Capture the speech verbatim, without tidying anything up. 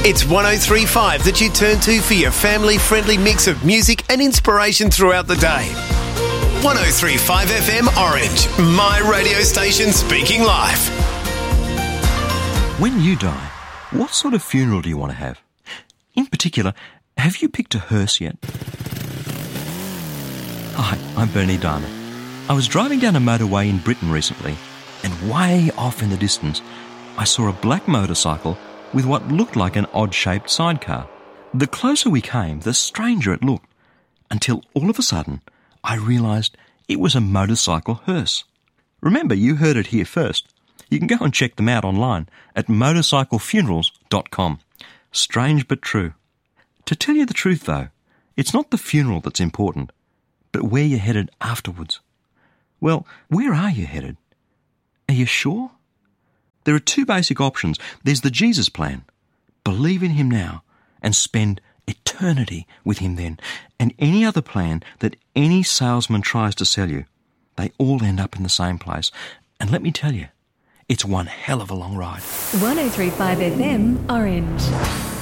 It's one oh three point five that you turn to for your family-friendly mix of music and inspiration throughout the day. one oh three point five F M Orange, my radio station speaking life. When you die, what sort of funeral do you want to have? In particular, have you picked a hearse yet? Hi, I'm Bernie Diamond. I was driving down a motorway in Britain recently, and way off in the distance, I saw a black motorcycle with what looked like an odd-shaped sidecar. The closer we came, the stranger it looked, until all of a sudden I realised it was a motorcycle hearse. Remember, you heard it here first. You can go and check them out online at motorcycle funerals dot com. Strange but true. To tell you the truth, though, it's not the funeral that's important, but where you're headed afterwards. Well, where are you headed? Are you sure? There are two basic options. There's the Jesus plan. Believe in him now and spend eternity with him then. And any other plan that any salesman tries to sell you, they all end up in the same place. And let me tell you, it's one hell of a long ride. one oh three point five F M Orange.